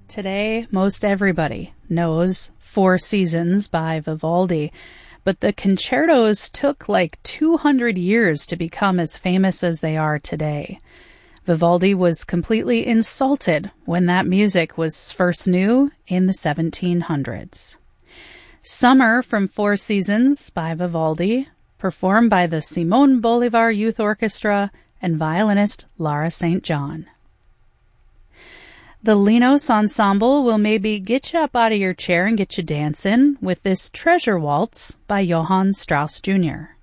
Today, most everybody knows Four Seasons by Vivaldi, but the concertos took like 200 years to become as famous as they are today. Vivaldi was completely insulted when that music was first new in the 1700s. Summer from Four Seasons by Vivaldi, performed by the Simon Bolivar Youth Orchestra and violinist Lara St. John. The Linos Ensemble will maybe get you up out of your chair and get you dancing with this Treasure Waltz by Johann Strauss Jr.